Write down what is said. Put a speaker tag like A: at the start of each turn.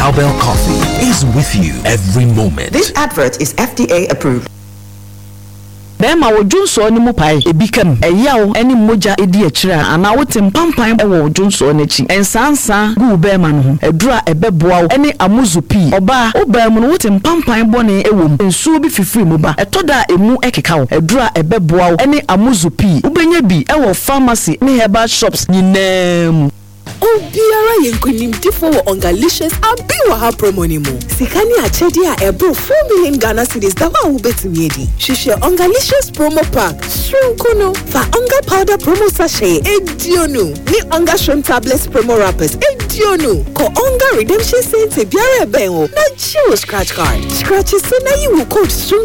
A: Cowbell Coffee is with you every moment.
B: This advert is FDA approved.
C: Bema wo Junso ni mu pai ebikam eyawo eni moja edi akira ana wotem pampan ewo Junso n'echi ensansa gu bema no ho edura ebeboa wo eni amuzupi oba obam no wotem pampan bone ewom ensuo bi fifiri mu ba etoda emu ekeka wo edura ebeboa wo eni amuzupi ubenya bi ewo pharmacy ne herbal shops nyinam.
D: Obiara yenkunim tifo wo ongalicious abiwa ha promo ni mo. Sikani achedi a ebro 4 million Ghana cedis da wa wo betumi edi. Shishe ongalicious promo pack. Shunkono fa onga powder promo sachet edionu. Ni onga shrimp tablets promo wrappers edionu. Ko onga redemption cents biara benwo. Na chiwo scratch card. Scratch so na you code